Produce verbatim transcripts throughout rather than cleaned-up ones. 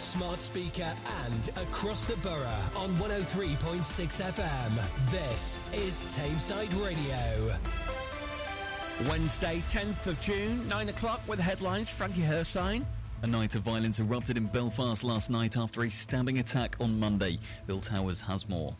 smart speaker and across the borough on one oh three point six F M. This is Tameside Radio. Wednesday, tenth of June, nine o'clock with the headlines. Frankie Hersine. A night of violence erupted in Belfast last night after a stabbing attack on Monday. Bill Towers has more.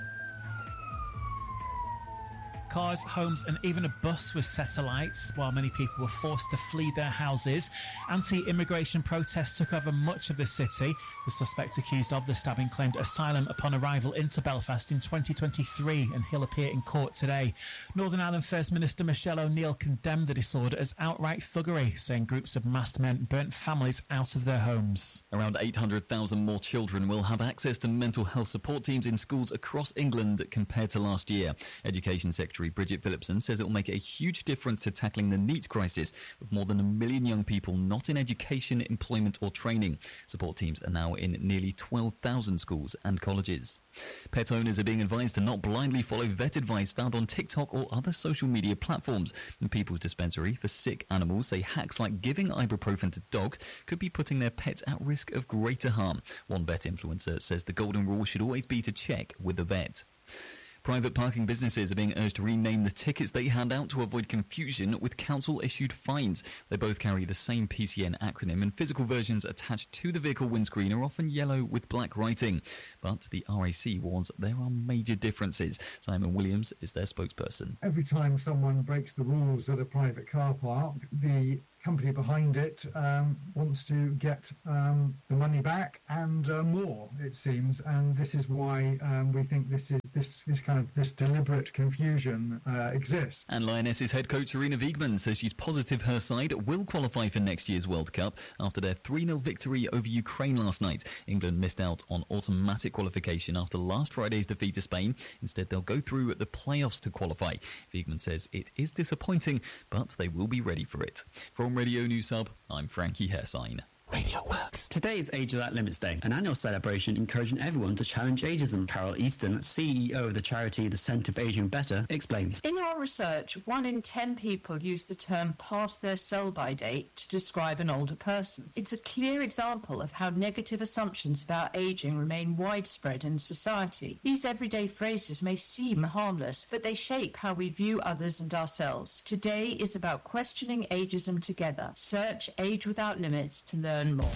Cars, homes and even a bus was set alight while many people were forced to flee their houses. Anti-immigration protests took over much of the city. The suspect accused of the stabbing claimed asylum upon arrival into Belfast in twenty twenty-three and he'll appear in court today. Northern Ireland First Minister Michelle O'Neill condemned the disorder as outright thuggery, saying groups of masked men burnt families out of their homes. Around eight hundred thousand more children will have access to mental health support teams in schools across England compared to last year. Education Secretary Bridget Phillipson says it will make a huge difference to tackling the NEET crisis, with more than a million young people not in education, employment or training. Support teams are now in nearly twelve thousand schools and colleges. Pet owners are being advised to not blindly follow vet advice found on TikTok or other social media platforms. The People's Dispensary for Sick Animals say hacks like giving ibuprofen to dogs could be putting their pets at risk of greater harm. One vet influencer says the golden rule should always be to check with the vet. Private parking businesses are being urged to rename the tickets they hand out to avoid confusion with council-issued fines. They both carry the same P C N acronym, and physical versions attached to the vehicle windscreen are often yellow with black writing. But the R A C warns there are major differences. Simon Williams is their spokesperson. Every time someone breaks the rules at a private car park, the company behind it um, wants to get um, the money back and uh, more, it seems, and this is why um, we think this is this this kind of this deliberate confusion uh, exists. And Lionesses head coach Sarina Wiegman says she's positive her side will qualify for next year's World Cup after their three nil victory over Ukraine last night. England missed out on automatic qualification after last Friday's defeat to Spain. Instead, they'll go through at the playoffs to qualify. Wiegman says it is disappointing, but they will be ready for it. From Radio News Hub, I'm Frankie Hersine. Radio Works. Today is Age Without Limits Day, an annual celebration encouraging everyone to challenge ageism. Carol Easton, C E O of the charity The Centre for Aging Better, explains. In our research, one in ten people use the term past their sell-by date to describe an older person. It's a clear example of how negative assumptions about ageing remain widespread in society. These everyday phrases may seem harmless, but they shape how we view others and ourselves. Today is about questioning ageism together. Search Age Without Limits to learn more.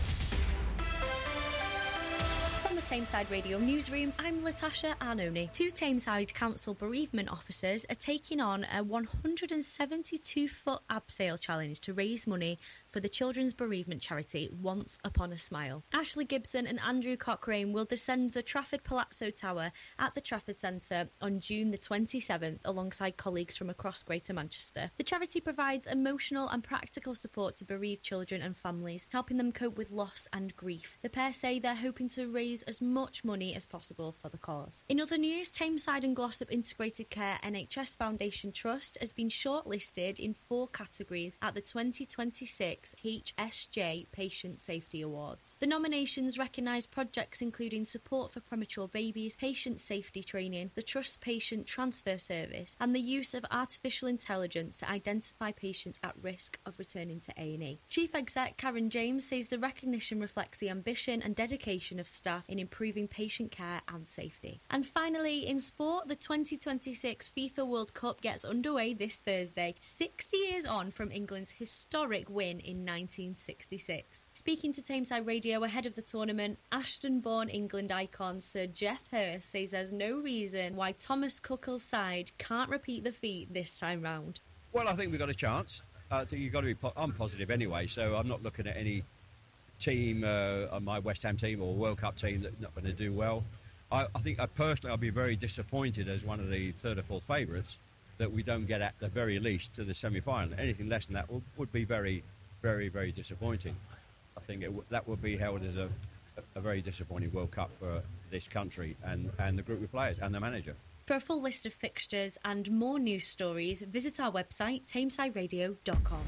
From the Tameside Radio Newsroom, I'm Latasha Arnone. Two Tameside Council bereavement officers are taking on a one hundred seventy-two foot abseil challenge to raise money for the children's bereavement charity Once Upon a Smile. Ashley Gibson and Andrew Cochrane will descend the Trafford Palazzo Tower at the Trafford Centre on June the twenty-seventh alongside colleagues from across Greater Manchester. The charity provides emotional and practical support to bereaved children and families, helping them cope with loss and grief. The pair say they're hoping to raise as much money as possible for the cause. In other news, Tameside and Glossop Integrated Care N H S Foundation Trust has been shortlisted in four categories at the twenty twenty-six H S J Patient Safety Awards. The nominations recognise projects including support for premature babies, patient safety training, the Trust Patient Transfer Service, and the use of artificial intelligence to identify patients at risk of returning to A and E. Chief Exec Karen James says the recognition reflects the ambition and dedication of staff in improving patient care and safety. And finally, in sport, the twenty twenty-six FIFA World Cup gets underway this Thursday, sixty years on from England's historic win in nineteen sixty-six. Speaking to Tameside Radio ahead of the tournament, Ashton-born England icon Sir Geoff Hurst says there's no reason why Thomas Tuchel's side can't repeat the feat this time round. Well, I think we've got a chance. I think you've got to be. Po- I'm positive anyway, so I'm not looking at any team, uh, my West Ham team or World Cup team that's not going to do well. I, I think I personally I'll be very disappointed as one of the third or fourth favourites that we don't get at the very least to the semi-final. Anything less than that would, would be very, very, very disappointing. I think it w- that would be held as a, a very disappointing World Cup for this country and, and the group of players and the manager. For a full list of fixtures and more news stories, visit our website, tameside radio dot com.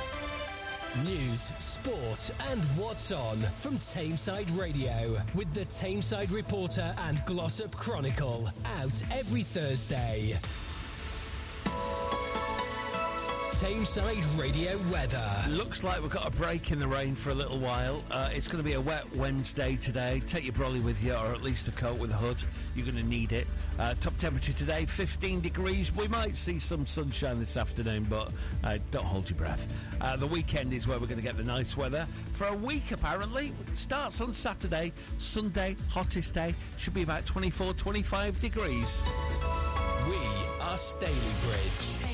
News, sport and what's on from Tameside Radio with the Tameside Reporter and Glossop Chronicle, out every Thursday. Tameside Radio weather. Looks like we've got a break in the rain for a little while. Uh, it's going to be a wet Wednesday today. Take your brolly with you, or at least a coat with a hood. You're going to need it. Uh, top temperature today, fifteen degrees. We might see some sunshine this afternoon, but uh, don't hold your breath. Uh, the weekend is where we're going to get the nice weather. For a week, apparently. It starts on Saturday. Sunday, hottest day. Should be about twenty-four, twenty-five degrees. We are Stalybridge.